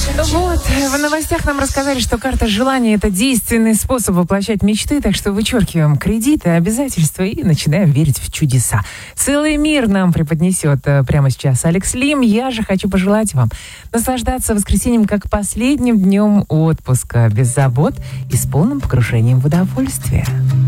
Вот, в новостях нам рассказали, что карта желаний – это действенный способ воплощать мечты, так что вычеркиваем кредиты, обязательства и начинаем верить в чудеса. Целый мир нам преподнесет прямо сейчас Алекс Лим. Я же хочу пожелать вам наслаждаться воскресеньем как последним днем отпуска, без забот и с полным погружением в удовольствие.